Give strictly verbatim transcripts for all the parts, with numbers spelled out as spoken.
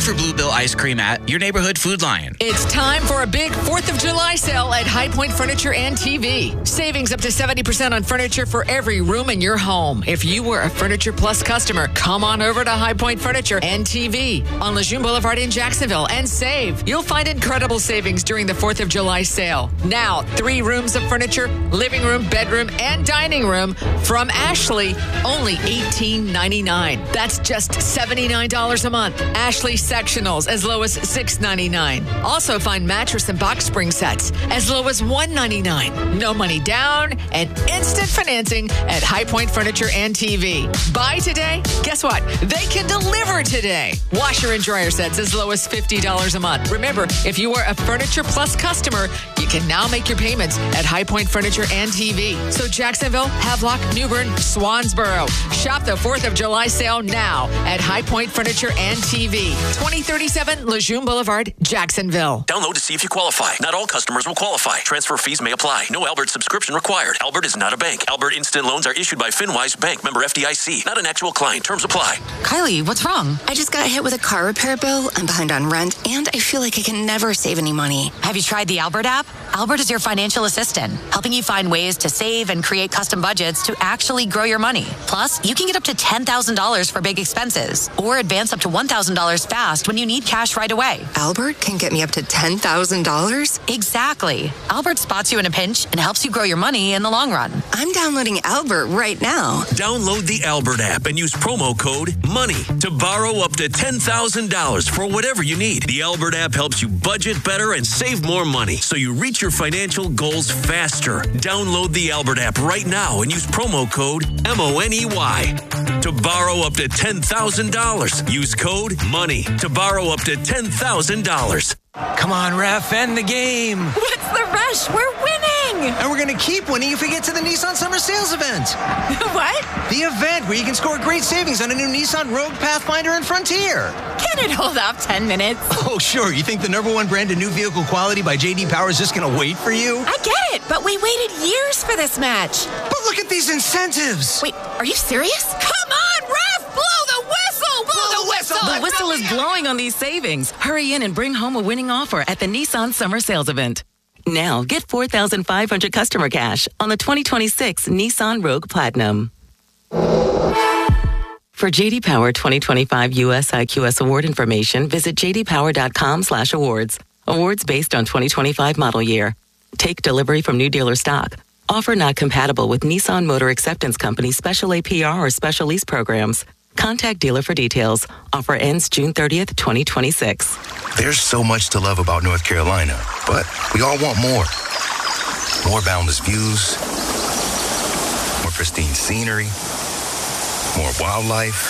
for Bluebell ice cream at your neighborhood Food Lion. It's time for a big fourth of July sale at High Point Furniture and T V. Savings up to seventy percent on furniture for every room in your home. If you were a Furniture Plus customer, come on over to High Point Furniture and T V on Lejeune Boulevard in Jacksonville and save. You'll find incredible savings during the fourth of July sale. Now, three rooms of furniture, living room, bedroom, and dining room from Ashley, only eighteen ninety-nine. That's just seventy-nine dollars a month. Ashley sectionals as low as six ninety-nine. Also find mattress and box spring sets as low as one ninety-nine. No money down and instant financing at High Point Furniture and T V. Buy today? Guess what? They can deliver today. Washer and dryer sets as low as fifty dollars a month. Remember, if you are a Furniture Plus customer, you can now make your payments at High Point Furniture and T V. So Jacksonville, Havelock, Newbern, Swansboro. Shop the fourth of July sale now at High Point Furniture and T V. twenty thirty-seven Lejeune Boulevard, Jacksonville. Download to see if you qualify. Not all customers will qualify. Transfer fees may apply. No Albert subscription required. Albert is not a bank. Albert Instant Loans are issued by FinWise Bank, member F D I C. Not an actual client. Terms apply. Kylie, what's wrong? I just got hit with a car repair bill. I'm behind on rent, and I feel like I can never save any money. Have you tried the Albert app? Albert is your financial assistant, helping you find ways to save and create custom budgets to actually grow your money. Plus, you can get up to ten thousand dollars for big expenses or advance up to one thousand dollars fast when you need cash right away. Albert can get me up to ten thousand dollars? Exactly. Albert spots you in a pinch and helps you grow your money in the long run. I'm downloading Albert right now. Download the Albert app and use promo code MONEY to borrow up to ten thousand dollars for whatever you need. The Albert app helps you budget better and save more money so you reach your financial goals faster. Download the Albert app right now and use promo code M O N E Y to borrow up to ten thousand dollars. Use code MONEY to borrow up to ten thousand dollars. Come on, ref, end the game. What's the rush? We're winning. And we're going to keep winning if we get to the Nissan Summer Sales event. What? The event where you can score great savings on a new Nissan Rogue, Pathfinder, and Frontier. Can it hold off ten minutes? Oh, sure. You think the number one brand of new vehicle quality by J D Power is just going to wait for you? I get it, but we waited years for this match. But look at these incentives. Wait, are you serious? Come on, ref! Blow the whistle! Blow, blow the whistle! The whistle is blowing on these savings. Hurry in and bring home a winning offer at the Nissan Summer Sales event. Now, get four thousand five hundred customer cash on the twenty twenty-six Nissan Rogue Platinum. For J D Power twenty twenty-five U S I Q S award information, visit j d power dot com slash awards. Awards based on twenty twenty-five model year. Take delivery from new dealer stock. Offer not compatible with Nissan Motor Acceptance Company special A P R or special lease programs. Contact dealer for details. Offer ends June thirtieth, twenty twenty-six. There's so much to love about North Carolina, but we all want more. More boundless views, more pristine scenery, more wildlife,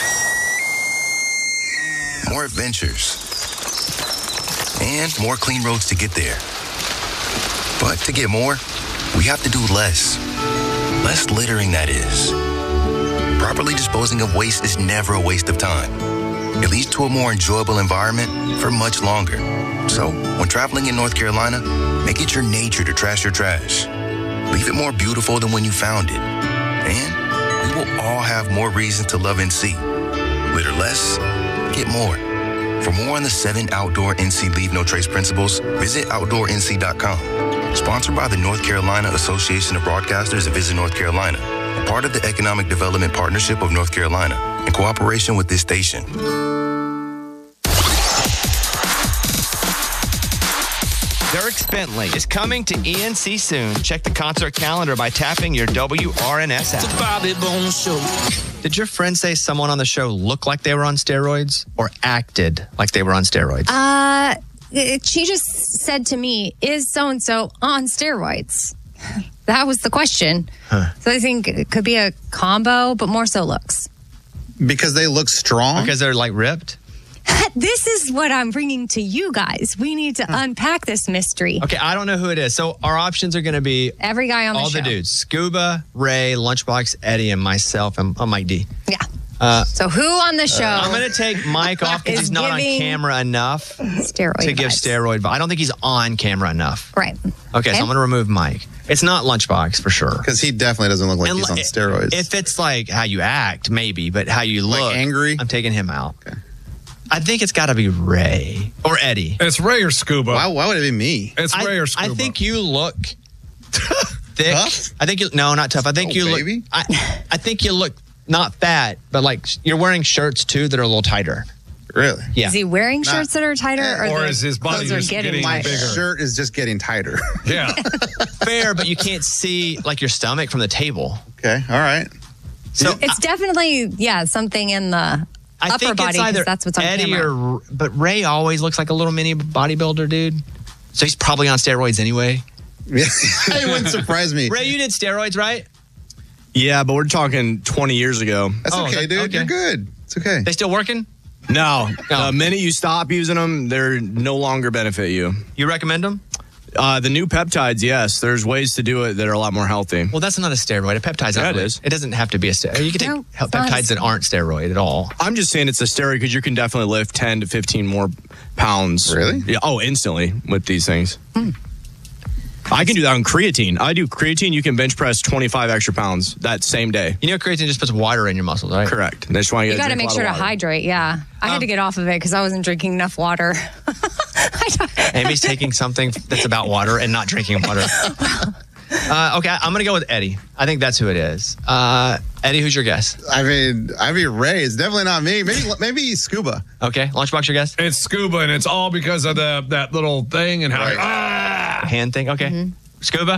more adventures, and more clean roads to get there. But to get more, we have to do less. Less littering, that is. Properly disposing of waste is never a waste of time. It leads to a more enjoyable environment for much longer. So, when traveling in North Carolina, make it your nature to trash your trash. Leave it more beautiful than when you found it. And we will all have more reason to love N C. Litter less, get more. For more on the seven outdoor N C Leave No Trace principles, visit outdoor N C dot com. Sponsored by the North Carolina Association of Broadcasters and Visit North Carolina. Part of the Economic Development Partnership of North Carolina, in cooperation with this station. Dierks Bentley is coming to E N C soon. Check the concert calendar by tapping your W R N S app. The Bobby Bones Show. Did your friend say someone on the show looked like they were on steroids or acted like they were on steroids? Uh, she just said to me, is so-and-so on steroids? That was the question. Huh. So I think it could be a combo, but more so looks. Because they look strong? Because they're like ripped? This is what I'm bringing to you guys. We need to unpack this mystery. Okay, I don't know who it is. So our options are going to be every guy on the all show. All the dudes. Scuba, Ray, Lunchbox, Eddie, and myself, and oh, Mike D. Yeah. Uh, so who on the show? Uh, I'm going to take Mike off because he's not on camera enough steroid to give vibes. steroid. But I don't think he's on camera enough. Right. Okay, okay. so I'm going to remove Mike. It's not Lunchbox for sure. Because he definitely doesn't look like and he's on steroids. If it's like how you act, maybe, but how you look. Like angry? I'm taking him out. Okay. I think it's got to be Ray or Eddie. It's Ray or Scuba. Why, why would it be me? It's I, Ray or Scuba. I think you look thick. Tough? I think you no, not tough. I think Oh, you baby. look. I, I think you look not fat, but like you're wearing shirts too that are a little tighter. Really? Yeah. Is he wearing Not- shirts that are tighter, or, Or the is his body clothes are just getting My bigger? shirt is just getting tighter. Yeah. Fair, but you can't see like your stomach from the table. Okay, all right. So It's definitely yeah something in the I upper think body it's 'cause either that's what's on Eddie camera. or but Ray always looks like a little mini bodybuilder dude. So he's probably on steroids anyway. It wouldn't surprise me. Ray, you did steroids, right? Yeah, but we're talking twenty years ago. That's Oh, okay, that- dude. okay. You're good. It's okay. They still working? No, No. the minute you stop using them, they're no longer benefit you. You recommend them? Uh, the new peptides, yes. There's ways to do it that are a lot more healthy. Well, that's not a steroid. A peptide's Yeah, not it really- is. It doesn't have to be a steroid. You can take No, help it's not a peptides that aren't steroid at all. I'm just saying it's a steroid because you can definitely lift ten to fifteen more pounds. Really? Yeah. Oh, instantly with these things. I can do that on creatine. I do creatine. You can bench press twenty-five extra pounds that same day. You know, creatine just puts water in your muscles, right? Correct. And that's why You got to make sure to hydrate. Yeah, I had to get off of it because I wasn't drinking enough water. Amy's taking something that's about water and not drinking water. Uh, okay, I'm going to go with Eddie. I think that's who it is. Uh, Eddie, who's your guess? I mean, I mean, Ray. It's definitely not me. Maybe, maybe Scuba. Okay, Lunchbox, your guess? It's Scuba, and it's all because of the that little thing and how. Right. Ah! Hand thing? Okay. Mm-hmm. Scuba?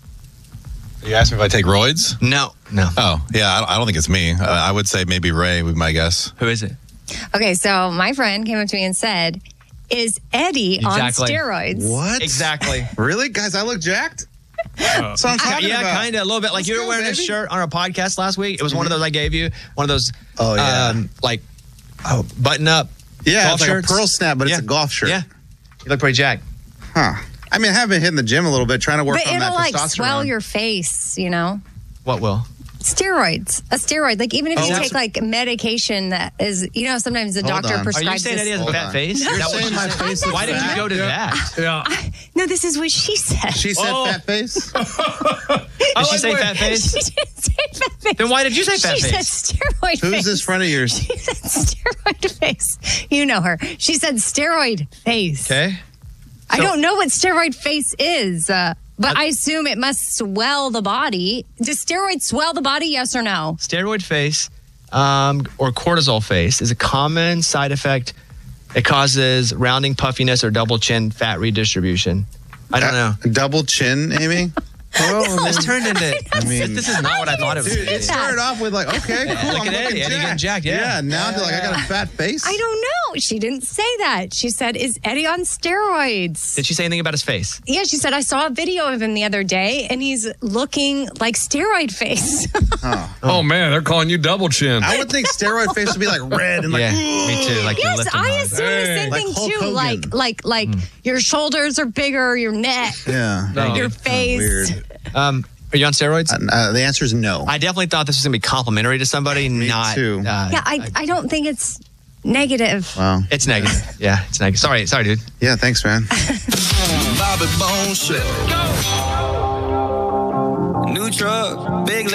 You asked me if I take roids? No, no. Oh, yeah, I, I don't think it's me. Uh, I would say maybe Ray would be my guess. Who is it? Okay, so my friend came up to me and said, "Is Eddie Exactly. on steroids?" What? Exactly. Really, guys? I look jacked. That's what I'm talking yeah, about. kind of, a little bit. Like Let's you were go, wearing baby. a shirt on our podcast last week. It was one of those I gave you. One of those, Oh, yeah. um, like, oh, button up. Yeah, golf it's like shirts. a pearl snap, but Yeah. it's a golf shirt. Yeah. You look pretty jacked. Huh. I mean, I have been hitting the gym a little bit, trying to work But on it'll that like testosterone. swell your face, you know. What will? Steroids, a steroid. Like even if Oh, you that's- take like medication that is, you know, sometimes the Hold doctor on. Are you Are you prescribes. saying this- Eddie has a Hold fat on. face? No. Is that what You're she saying my said? face is Why did you fat? go to that? Yeah. No, this is what she said. She said Oh. fat face. Did she say fat She face? didn't say fat face. Then why did you say fat she face? said steroid Who's face. this friend of yours? She said steroid face. You know her. She said steroid face. Okay. I So- don't know what steroid face is, uh, but I assume it must swell the body. Does steroids swell the body? Yes or no? Steroid face um, or cortisol face is a common side effect. It causes rounding, puffiness, or double chin fat redistribution. I don't know. Double chin, Amy? Well, This turned into. I mean, this is not what I thought it was. dude, gonna it be. started off with like, okay, cool. Look I'm at looking Eddie. Eddie getting jacked, yeah. Yeah, now they're like, I got a fat face. I don't know. She didn't say that. She said, "Is Eddie on steroids?" Did she say anything about his face? Yeah, she said, "I saw a video of him the other day, and he's looking like steroid face." Oh man, they're calling you double chin. I would think steroid face would be like red and like, Yeah, me too. Like you're Yes, lifting I hard. assume the same Like thing Hulk too. Hogan. Like, like, like your shoulders are bigger, your neck, yeah. No. your face. Weird. Um, are you on steroids? Uh, the answer is no. I definitely thought this was going to be complimentary to somebody, Me not. too. Uh, Yeah, I, I don't think it's negative. Wow. It's negative. Yeah, it's negative. Sorry, sorry, dude. Yeah, thanks, man. Bobby Bone Show. New truck, big